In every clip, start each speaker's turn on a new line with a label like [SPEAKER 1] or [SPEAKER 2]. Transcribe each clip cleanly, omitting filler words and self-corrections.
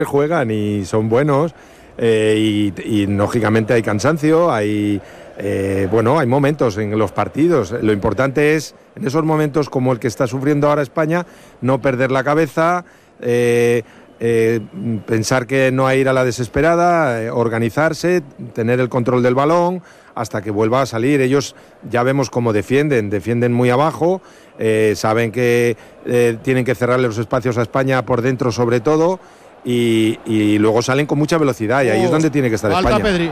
[SPEAKER 1] juegan y son buenos, y lógicamente hay cansancio, hay momentos en los partidos. Lo importante es, en esos momentos como el que está sufriendo ahora España, no perder la cabeza, pensar que no hay ir a la desesperada, organizarse, tener el control del balón hasta que vuelva a salir. Ellos ya vemos cómo defienden muy abajo, saben que tienen que cerrarle los espacios a España por dentro sobre todo, y luego salen con mucha velocidad, y ahí es donde tiene que estar España.
[SPEAKER 2] Pedri.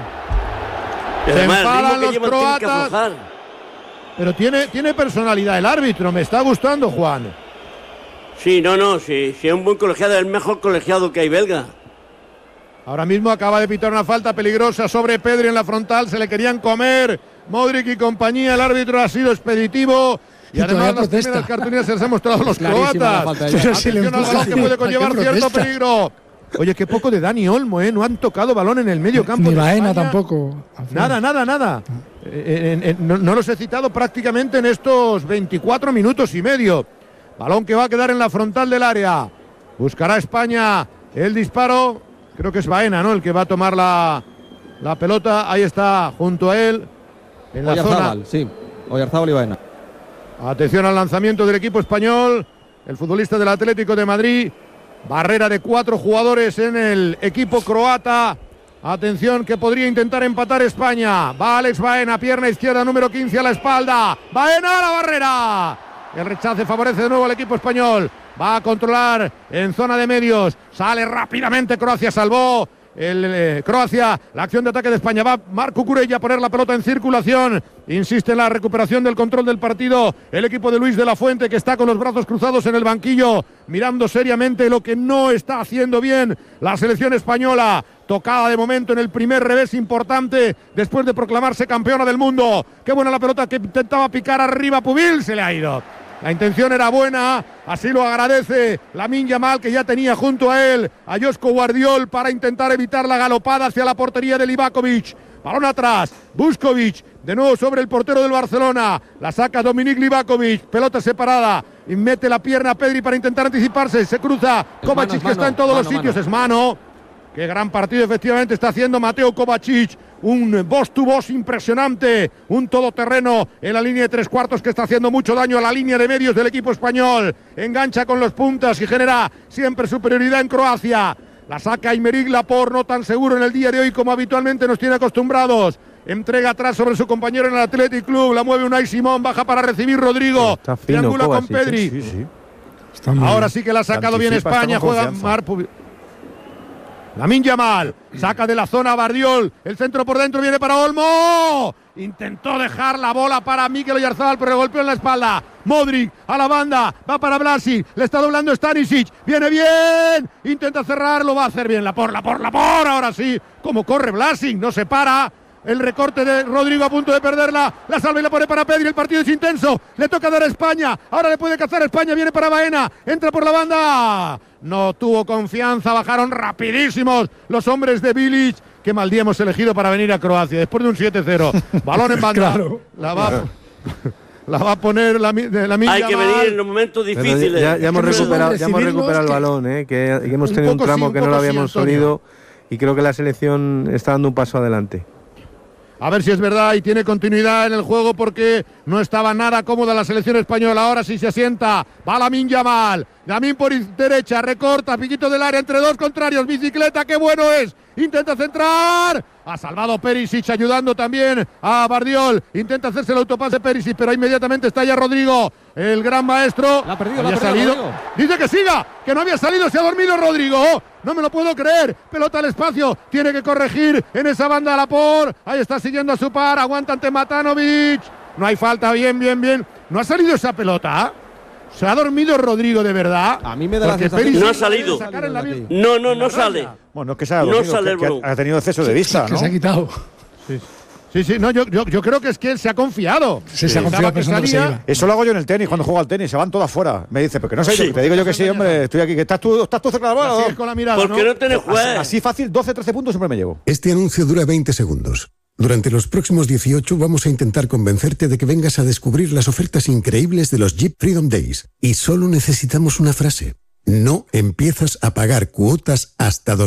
[SPEAKER 3] Se
[SPEAKER 2] enfadan los croatas, pero tiene personalidad el árbitro, me está gustando, Juan.
[SPEAKER 3] Sí, sí, es un buen colegiado, es el mejor colegiado que hay belga.
[SPEAKER 2] Ahora mismo acaba de pitar una falta peligrosa sobre Pedri en la frontal, se le querían comer Modric y compañía, el árbitro ha sido expeditivo. Y además las primeras cartulinas se les han mostrado los croatas. Atención al balón que puede conllevar cierto peligro. Oye, qué poco de Dani Olmo, no han tocado balón en el medio campo.
[SPEAKER 4] Ni Baena tampoco.
[SPEAKER 2] Nada. No los he citado prácticamente en estos 24 minutos y medio. Balón que va a quedar en la frontal del área. Buscará España el disparo. Creo que es Baena, ¿no?, el que va a tomar la pelota. Ahí está, junto a él, en la zona.
[SPEAKER 5] Sí, Oyarzábal y Baena.
[SPEAKER 2] Atención al lanzamiento del equipo español. El futbolista del Atlético de Madrid. Barrera de 4 jugadores en el equipo croata. Atención que podría intentar empatar España. Va Alex Baena, pierna izquierda, número 15 a la espalda. Baena a la barrera. El rechace favorece de nuevo al equipo español. Va a controlar en zona de medios. Sale rápidamente Croacia, salvó Croacia, la acción de ataque de España. Va Marco Curella a poner la pelota en circulación. Insiste en la recuperación del control del partido el equipo de Luis de la Fuente, que está con los brazos cruzados en el banquillo, mirando seriamente lo que no está haciendo bien la selección española. Tocada de momento en el primer revés importante después de proclamarse campeona del mundo. Qué buena la pelota que intentaba picar arriba Pubil, se le ha ido. La intención era buena, así lo agradece Lamine Yamal, que ya tenía junto a él a Joško Guardiol para intentar evitar la galopada hacia la portería de Livakovic. Balón atrás, Vuskovic, de nuevo sobre el portero del Barcelona. La saca Dominik Livakovic, pelota separada. Y mete la pierna a Pedri para intentar anticiparse. Se cruza Kovacic, que está en todos los sitios. Es mano. Qué gran partido efectivamente está haciendo Mateo Kovacic. Un boss to boss impresionante, un todoterreno en la línea de 3/4 que está haciendo mucho daño a la línea de medios del equipo español. Engancha con los puntas y genera siempre superioridad en Croacia. La saca Aymeric Laporte, no tan seguro en el día de hoy como habitualmente nos tiene acostumbrados. Entrega atrás sobre su compañero en el Athletic Club, la mueve Unai Simón, baja para recibir Rodrigo. Triangula con Pedri.
[SPEAKER 1] Sí.
[SPEAKER 2] Ahora sí que la ha sacado bien España, juega Marco. Lamine Yamal, saca de la zona a Guardiol, el centro por dentro, viene para Olmo. Intentó dejar la bola para Mikel Oyarzabal, pero golpeó en la espalda. Modric a la banda, va para Vlasic, le está doblando Stanisic, viene bien, intenta cerrarlo, va a hacer bien Laporte, ahora sí, como corre Vlasic, no se para. El recorte de Rodrigo a punto de perderla, la salva y la pone para Pedri, el partido es intenso, le toca dar a España, ahora le puede cazar a España, viene para Baena, entra por la banda, no tuvo confianza, bajaron rapidísimos los hombres de Bilic. Qué mal día hemos elegido para venir a Croacia, después de un 7-0, balón en banda,
[SPEAKER 4] claro.
[SPEAKER 2] la va a poner la
[SPEAKER 3] Hay que venir en los momentos difíciles.
[SPEAKER 1] Ya hemos recuperado el balón, que hemos tenido un tramo que no lo habíamos solido, y creo que la selección está dando un paso adelante.
[SPEAKER 2] A ver si es verdad y tiene continuidad en el juego, porque no estaba nada cómoda la selección española. Ahora sí se asienta. Va Lamine Yamal. Lamine por derecha, recorta, piquito del área entre dos contrarios. Bicicleta, qué bueno es. Intenta centrar. Ha salvado Perisic, ayudando también a Guardiol. Intenta hacerse el autopase Perisic, pero inmediatamente está ya Rodrigo, el gran maestro.
[SPEAKER 5] La ha perdido,
[SPEAKER 2] salido.
[SPEAKER 5] Rodrigo.
[SPEAKER 2] Dice que siga, que no había salido, se ha dormido Rodrigo. No me lo puedo creer. Pelota al espacio. Tiene que corregir en esa banda Laporte. Ahí está siguiendo a su par. Aguanta ante Matanovic. No hay falta. Bien. No ha salido esa pelota. ¿Se ha dormido Rodrigo de verdad?
[SPEAKER 5] A mí me da la sensación.
[SPEAKER 3] No ha salido. No sale.
[SPEAKER 6] Bueno, es que se ha dormido,
[SPEAKER 3] no sale
[SPEAKER 6] que ha tenido exceso de vista, ¿no?
[SPEAKER 4] Que se ha quitado.
[SPEAKER 2] Sí, no, yo creo que es que él se ha confiado.
[SPEAKER 4] Sí, se ha confiado pensando que se iba.
[SPEAKER 6] Eso lo hago yo en el tenis, cuando juego al tenis, se van todas fuera. Me dice, pero que no sé, te digo yo que sí, hombre, estoy aquí, que estás tú cerca de la bola.
[SPEAKER 2] Con la mirada,
[SPEAKER 3] porque no tenés juez.
[SPEAKER 6] Así fácil, 12-13 puntos siempre me llevo.
[SPEAKER 7] Este anuncio dura 20 segundos. Durante los próximos 18 vamos a intentar convencerte de que vengas a descubrir las ofertas increíbles de los Jeep Freedom Days. Y solo necesitamos una frase. No empiezas a pagar cuotas hasta